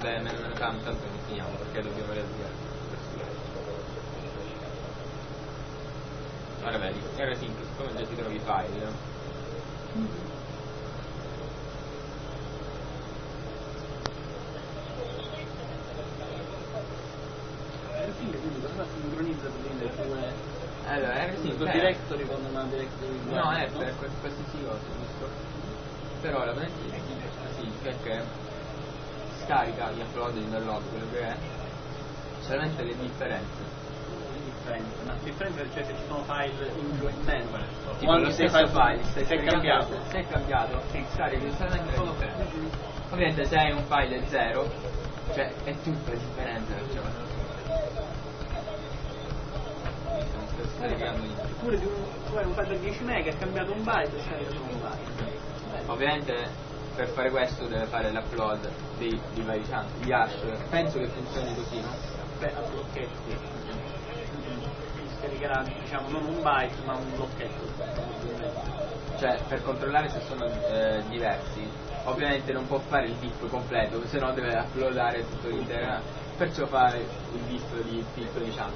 Vabbè, me ne tanto ne finiamo perché dobbiamo realizzare. Ora vedi, era semplice, come già ti trovi i file, no? Sincronizza le due. Allora, il directory con una directory. No, è per qualsiasi cosa, giusto? Però la significa che scarica gli upload e download, quello che è, solamente le differenze. Ma la differenza è cioè se ci sono file in meno. Tipo lo stesso file, se è cambiato. Se è cambiato, scarica solamente le differenze. Ovviamente se hai un file 0, cioè è tutta differenza, perciò. Oppure tu hai un file da 10 mega, è cambiato un byte e scarica solo un byte. Ovviamente per fare questo deve fare l'upload di vari chunk, di hash. Penso che funzioni così, no? Beh, a blocchetti. Scaricherà, diciamo, non un byte ma un blocchetto. Cioè per controllare se sono diversi, ovviamente non può fare il diff completo, se no deve uploadare tutto l'intero, perciò fare il diff di piccoli chunk.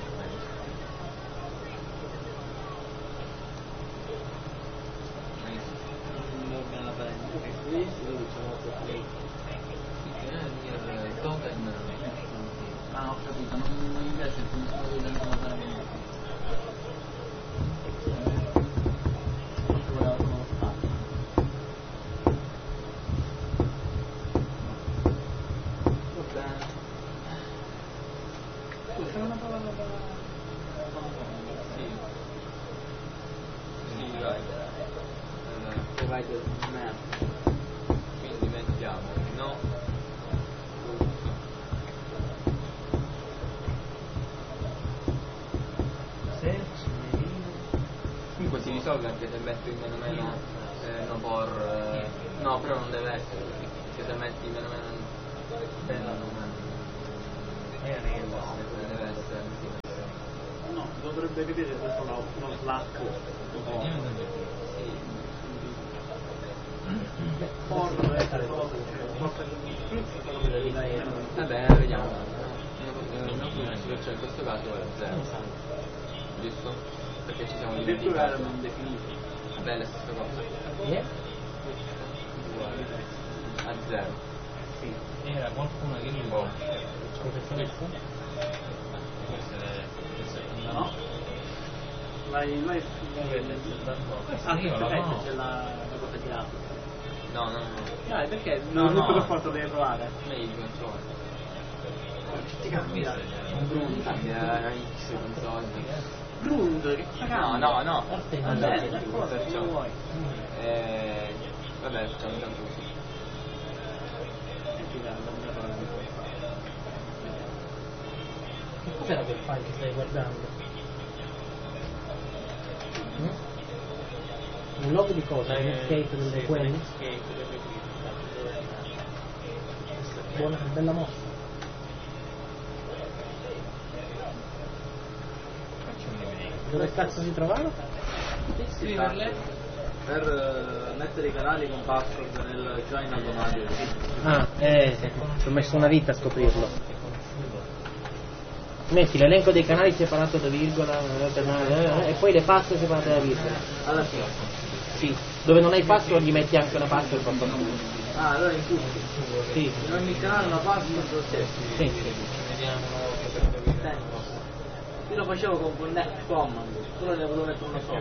Ah, ho capito, non mi piace il principio di non fare c'è una parola Sì, vai. provider map. Quindi mettiamo no comunque si risolve anche se metto in meno meno no por no, però non deve essere così, perché se metti in meno meno deve essere così. No, dovrebbe vedere questo uno slack vabbè, vediamo. Cioè in questo caso è 0, giusto? Perché ci siamo dimenticati. non definiti. Vabbè, la stessa cosa. A 0. Sì. Era qualcuno che mi può. Professoressa? No. Vai c'è la cosa di lato. No. Dai, perché non per forza devi provare? Meglio console. Ti cambia. Cambia X console. Grund, che cosa cambia? No. Vabbè, d'accordo, come vuoi. Vabbè, facciamo tanto così. Che cos'era quel file che stai guardando? Un log di cosa? Un escape delle quelle? Buona, bella mossa. Dove cazzo si trovava? Sì, per mettere i canali con password nel join automatico. Ah, ci ho messo una vita a scoprirlo. Metti l'elenco dei canali separato da virgola e poi le password separate da virgola. Alla fine. Sì, dove non hai password gli metti anche una password per fortuna. Ah, allora in tutti. Sì. In ogni canale una password lo stesso. Sì. Io lo facevo con connect command, solo ne volevo mettere uno solo.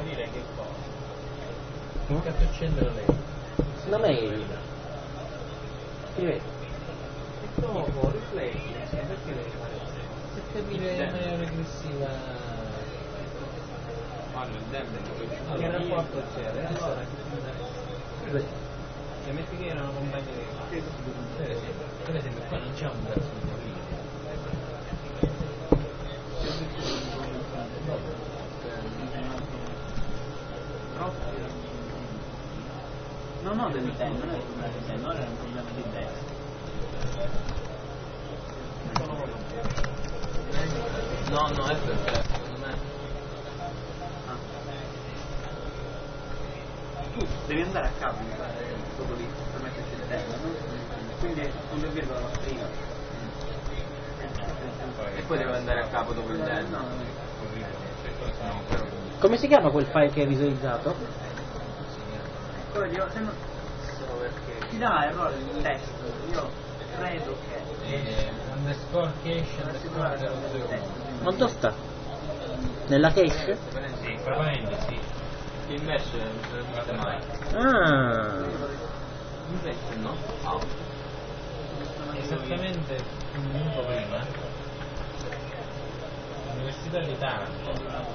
Che cazzo accendere lei? Una mail. Scrivete. E dopo rifletti, perché devi fare? Per capire in maniera regressiva. Allora, Che rapporto c'era? Allora, se metti che erano compagni di per esempio qua non c'è un cazzo di No, dell'utente, non è un problema dell'utente, non è un problema di destra. No, è perché secondo me. Tu devi andare a capo proprio lì per metterci il tempo, no? Quindi non è virgola la prima. E poi devo andare a capo dopo il dead. Come si chiama quel file che hai visualizzato? Poi io, se non ti dà errore il testo, io credo che underscore cache underscore 00. Ma dove sta? Nella cache? Sì, fra parentesi. Il mesh non ce lo fate mai. Ah, Invece no? Esattamente un minuto prima, l'Università di Taranto.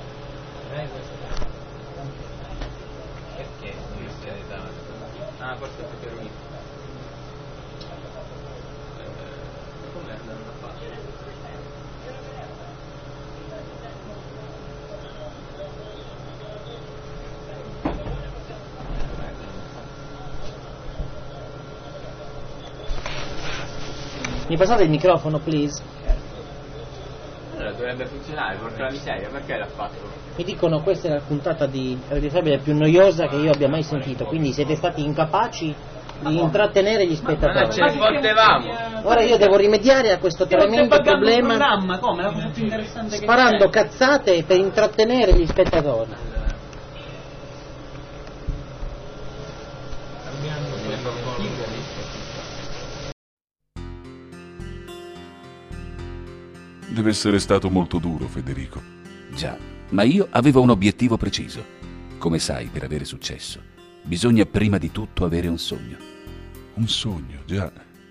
Perché l'Università di Taranto? Ah, forse è proprio lui. Come andare a fare? mi passate il microfono, please? Allora dovrebbe funzionare, porca la miseria, perché l'ha fatto? Mi dicono questa è la puntata di Radio Stabile più noiosa che io abbia mai sentito, quindi siete stati incapaci di intrattenere gli Ma ce spettatori. ne fottevamo! Ora io devo rimediare a questo tremendo problema programma, come? La cosa più interessante sparando cazzate per intrattenere gli spettatori. Deve essere stato molto duro, Federico. Già, ma io avevo un obiettivo preciso. Come sai, per avere successo, bisogna prima di tutto avere un sogno. Un sogno, già.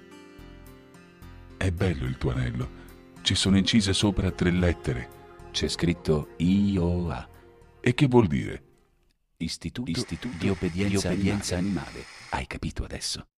È bello il tuo anello. Ci sono incise sopra 3 lettere. C'è scritto IOA. E che vuol dire? Istituto di Obbedienza Animale. Hai capito adesso?